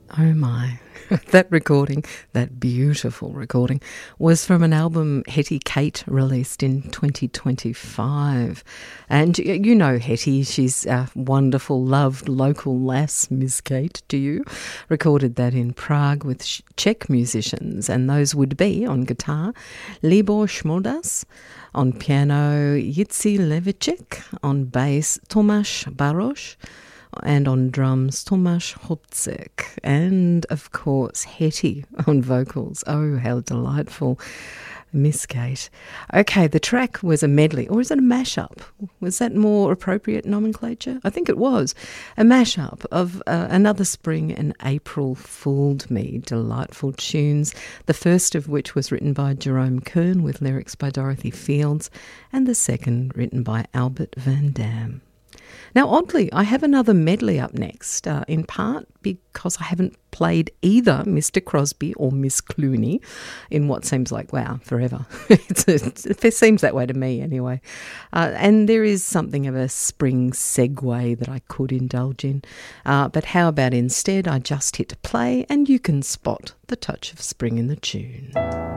Oh my, that recording, that beautiful recording, was from an album Hetty Kate released in 2025. And you know Hetty, she's a wonderful, loved local lass, Miss Kate, do you? Recorded that in Prague with Czech musicians, and those would be on guitar, Libor Šmoldas, on piano, Jitsi Levicek, on bass, Tomáš Baroš, and on drums, Tomáš Hopcek, and of course Hetty on vocals. Oh, how delightful, Miss Kate. Okay, the track was a medley, or is it a mashup? Was that more appropriate nomenclature? I think it was. A mashup of Another Spring and April Fooled Me, delightful tunes, the first of which was written by Jerome Kern with lyrics by Dorothy Fields, and the second written by Albert Van Dam. Now, oddly, I have another medley up next, in part because I haven't played either Mr. Crosby or Miss Clooney in what seems like, wow, forever. It seems that way to me anyway. And there is something of a spring segue that I could indulge in. But how about instead I just hit play and you can spot the touch of spring in the tune.